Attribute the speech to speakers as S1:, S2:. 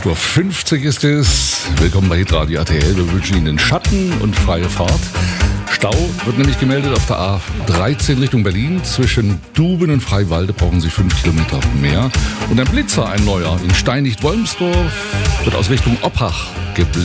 S1: 8.50 Uhr ist es. Willkommen bei Hitradio RTL. Wir wünschen Ihnen Schatten und freie Fahrt. Stau wird nämlich gemeldet auf der A13 Richtung Berlin. Zwischen Duben und Freiwalde brauchen Sie 5 Kilometer mehr. Und ein Blitzer, ein neuer, in Steinigt-Wolmsdorf wird aus Richtung Oppach geblendet.